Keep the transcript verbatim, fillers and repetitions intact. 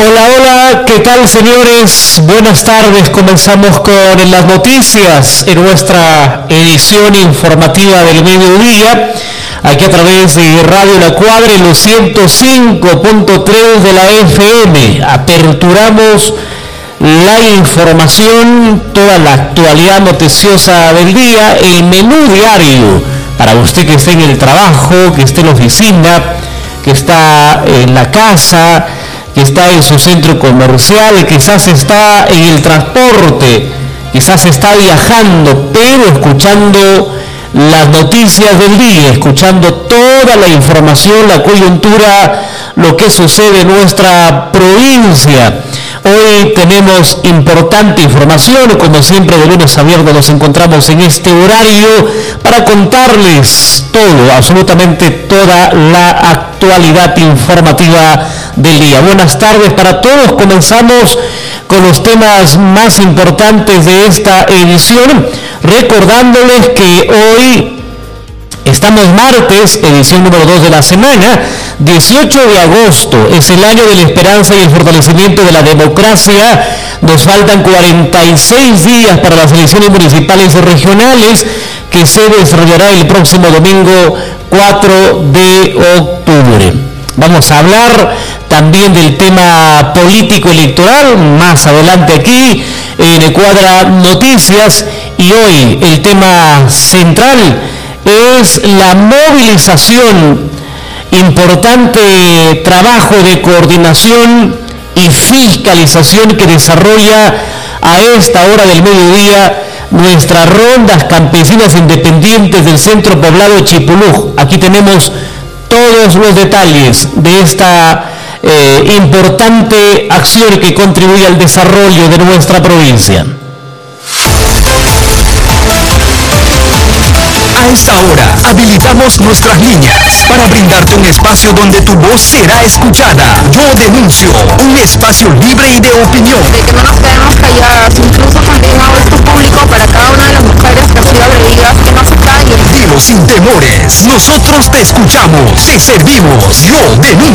Hola, hola, ¿qué tal, señores? Buenas tardes, comenzamos con las noticias en nuestra edición informativa del mediodía, aquí a través de Radio La Cuadra en los ciento cinco punto tres de la F M. Aperturamos la información, toda la actualidad noticiosa del día, el menú diario, para usted que esté en el trabajo, que esté en la oficina, que está en la casa, que está en su centro comercial, quizás está en el transporte, quizás está viajando, pero escuchando las noticias del día, escuchando toda la información, la coyuntura, lo que sucede en nuestra provincia. Hoy tenemos importante información, como siempre de lunes a viernes nos encontramos en este horario para contarles todo, absolutamente toda la actualidad informativa del día. Buenas tardes para todos, comenzamos con los temas más importantes de esta edición, recordándoles que hoy estamos martes, edición número dos de la semana, dieciocho de agosto, es el año de la esperanza y el fortalecimiento de la democracia. Nos faltan cuarenta y seis días para las elecciones municipales y regionales que se desarrollará el próximo domingo cuatro de octubre. Vamos a hablar también del tema político electoral más adelante aquí en Cuadra Noticias, y hoy el tema central es la movilización, importante trabajo de coordinación y fiscalización que desarrolla a esta hora del mediodía nuestras rondas campesinas independientes del centro poblado Chipulú. Aquí tenemos todos los detalles de esta eh, importante acción que contribuye al desarrollo de nuestra provincia. A esta hora, habilitamos nuestras líneas para brindarte un espacio donde tu voz será escuchada. Yo denuncio, un espacio libre y de opinión. De que no nos quedemos calladas, incluso continuamos esto público para cada una de las mujeres que han sido agredidas, que no se callen. Dilo sin temores, nosotros te escuchamos, te servimos. Yo denuncio.